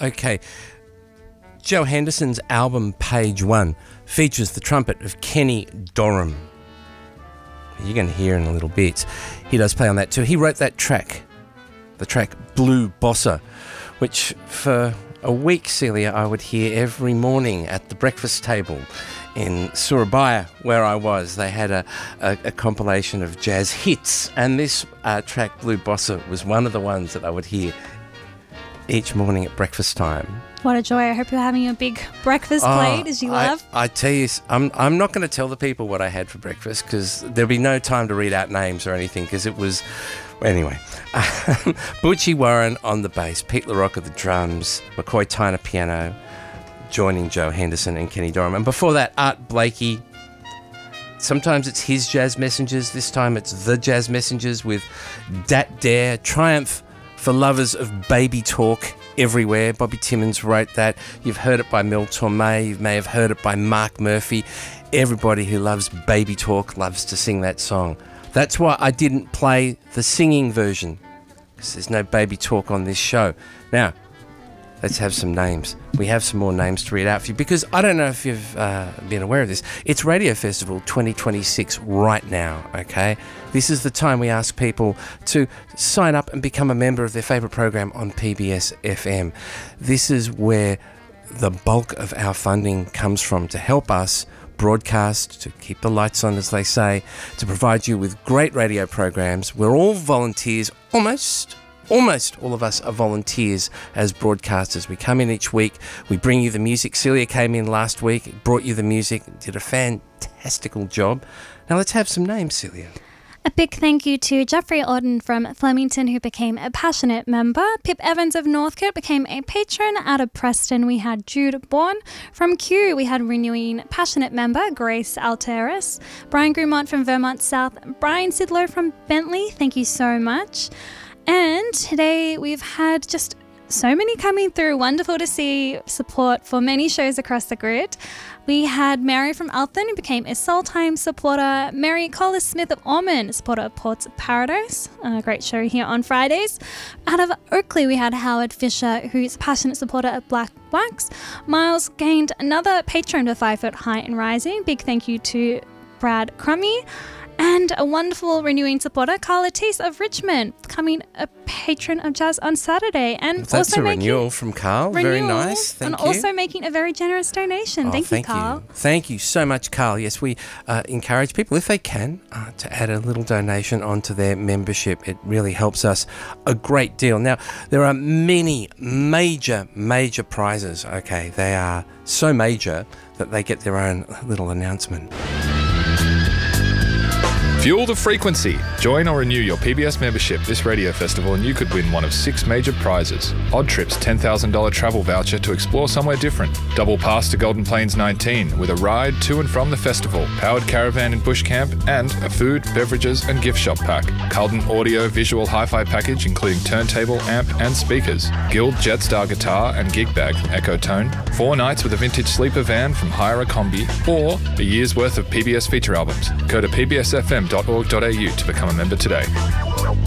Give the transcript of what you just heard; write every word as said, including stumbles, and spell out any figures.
Okay. Joe Henderson's album Page One features the trumpet of Kenny Dorham. You're going to hear in a little bit. He does play on that too. He wrote that track, the track Blue Bossa, which for a week, Celia, I would hear every morning at the breakfast table in Surabaya, where I was. They had a, a, a compilation of jazz hits, and this uh, track, Blue Bossa, was one of the ones that I would hear each morning at breakfast time. What a joy. I hope you're having a big breakfast oh, plate, as you love. I, I tell you, I'm, I'm not going to tell the people what I had for breakfast because there'll be no time to read out names or anything because it was... Anyway, Butchie Warren on the bass, Pete LaRocca the drums, McCoy Tyner piano, joining Joe Henderson and Kenny Dorham. And before that, Art Blakey. Sometimes it's his Jazz Messengers. This time it's the Jazz Messengers with Dat Dare, Triumph for Lovers of Baby Talk Everywhere. Bobby Timmons wrote that. You've heard it by Mel Torme. You may have heard it by Mark Murphy. Everybody who loves Baby Talk loves to sing that song. That's why I didn't play the singing version, because there's no Baby Talk on this show. Now, let's have some names. We have some more names to read out for you, because I don't know if you've uh, been aware of this. It's Radio Festival twenty twenty-six right now, okay? This is the time we ask people to sign up and become a member of their favourite program on P B S F M. This is where the bulk of our funding comes from to help us broadcast, to keep the lights on, as they say, to provide you with great radio programs. We're all volunteers, almost. Almost all of us are volunteers as broadcasters. We come in each week, we bring you the music. Celia came in last week, brought you the music, did a fantastical job. Now let's have some names, Celia. A big thank you to Jeffrey Auden from Flemington, who became a passionate member. Pip Evans of Northcote became a patron. Out of Preston, we had Jude Bourne. From Kew, we had renewing passionate member Grace Alteris. Brian Grumont from Vermont South. Brian Sidlow from Bentley, thank you so much. And today we've had just so many coming through. Wonderful to see support for many shows across the grid. We had Mary from Alton, who became a Soultime supporter. Mary Collis Smith of Ormond, supporter of Ports of Paradise. A great show here on Fridays. Out of Oakley, we had Howard Fisher, who's a passionate supporter of Black Wax. Miles gained another patron of Five Foot High and Rising. Big thank you to Brad Crummy. And a wonderful renewing supporter, Carla Teese of Richmond, becoming a patron of jazz on Saturday. And That's also a making renewal from Carl. renewal, Very nice. Thank and you. And also making a very generous donation. Oh, thank, thank you, Carl. You. Thank you so much, Carl. Yes, we uh, encourage people, if they can, uh, to add a little donation onto their membership. It really helps us a great deal. Now, there are many major, major prizes. Okay, they are so major that they get their own little announcement. Fuel the frequency. Join or renew your P B S membership this radio festival and you could win one of six major prizes. Odd Trip's ten thousand dollars travel voucher to explore somewhere different. Double pass to Golden Plains nineteen with a ride to and from the festival, powered caravan in bush camp, and a food, beverages and gift shop pack. Carlton audio visual hi-fi package including turntable, amp and speakers. Guild Jetstar guitar and gig bag from Ecotone. Four nights with a vintage sleeper van from Hire a Combi, or a year's worth of P B S feature albums. Go to p b s f m dot org dot a u to become a member today.